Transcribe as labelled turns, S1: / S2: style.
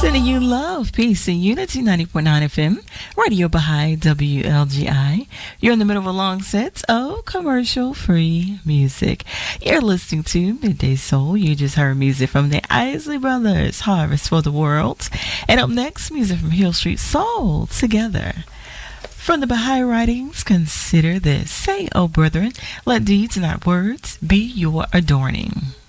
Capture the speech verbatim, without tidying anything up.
S1: Sending you love, peace, and unity. ninety point nine F M, Radio Baha'i, W L G I. You're in the middle of a long set of commercial-free music. You're listening to Midday Soul. You just heard music from the Isley Brothers, Harvest for the World. And up next, music from Hill Street Soul, Together. From the Baha'i writings, consider this. Say, O brethren, let deeds, not words, be your adorning.